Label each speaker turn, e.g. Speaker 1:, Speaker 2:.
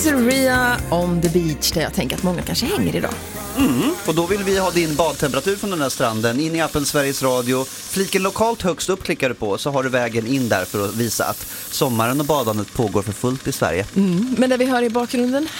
Speaker 1: Pizzeria on the beach, där jag tänker att många kanske hänger idag.
Speaker 2: Och då vill vi ha din badtemperatur från den här stranden. In i appen Sveriges Radio. Fliken lokalt högst upp klickar du på, så har du vägen in där för att visa att sommaren och badandet pågår för fullt i Sverige.
Speaker 1: Men det vi hör i bakgrunden